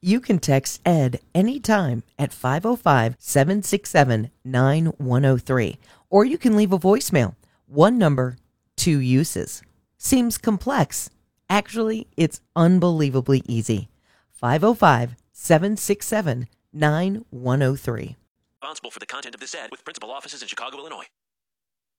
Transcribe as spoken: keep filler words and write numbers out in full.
You can text Ed anytime at five oh five, seven six seven, nine one oh three, or you can leave a voicemail. One number, two uses. Seems complex. Actually, it's unbelievably easy. five oh five, seven six seven, nine one oh three. Responsible for the content of this ad with principal offices in Chicago, Illinois.